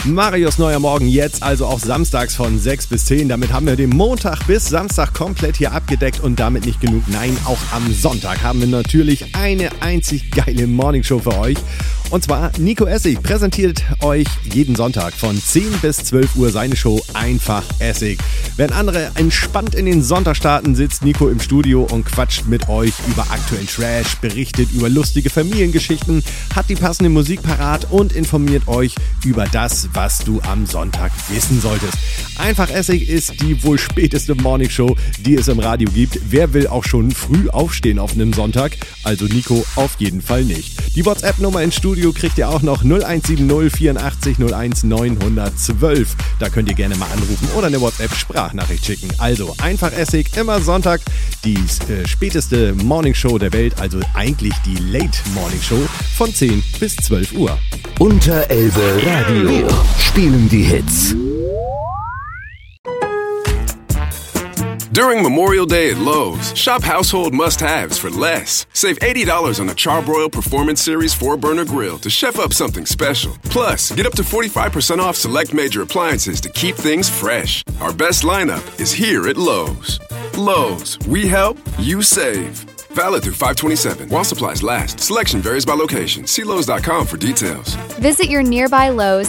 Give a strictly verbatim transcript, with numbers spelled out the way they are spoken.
Marius neuer Morgen jetzt, also auch samstags von sechs bis zehn. Damit haben wir den Montag bis Samstag komplett hier abgedeckt und damit nicht genug. Nein, auch am Sonntag haben wir natürlich eine einzig geile Morningshow für euch. Und zwar Nico Essig präsentiert euch jeden Sonntag von zehn bis zwölf Uhr seine Show Einfach Essig. Während andere entspannt in den Sonntag starten, sitzt Nico im Studio und quatscht mit euch über aktuellen Trash, berichtet über lustige Familiengeschichten, hat die passende Musik parat und informiert euch über das, was du am Sonntag wissen solltest. Einfach Essig ist die wohl späteste Morningshow, die es im Radio gibt. Wer will auch schon früh aufstehen auf einem Sonntag? Also Nico auf jeden Fall nicht. Die WhatsApp-Nummer ins Studio kriegt ihr auch noch null eins sieben null vierundachtzig null eins neunhundertzwölf. Da könnt ihr gerne mal anrufen oder eine WhatsApp-Sprachnachricht schicken. Also Einfach Essig, immer Sonntag, die äh, späteste Morningshow der Welt, also eigentlich die Late Morning Show von zehn bis zwölf Uhr. Unter Elbe Radio spielen die Hits. During Memorial Day at Lowe's, shop household must-haves for less. Save eighty dollars on a Charbroil Performance Series four burner grill to chef up something special. Plus, get up to forty-five percent off select major appliances to keep things fresh. Our best lineup is here at Lowe's. Lowe's, we help, you save. Valid through five twenty-seven while supplies last. Selection varies by location. See Lowe's dot com for details. Visit your nearby Lowe's